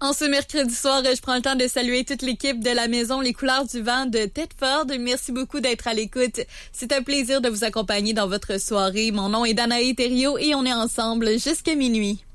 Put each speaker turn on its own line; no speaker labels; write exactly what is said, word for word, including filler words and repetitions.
En ce mercredi soir, je prends le temps de saluer toute l'équipe de la maison Les Couleurs du Vent de Thetford. Merci beaucoup d'être à l'écoute. C'est un plaisir de vous accompagner dans votre soirée. Mon nom est Danae Thériault et on est ensemble jusqu'à minuit.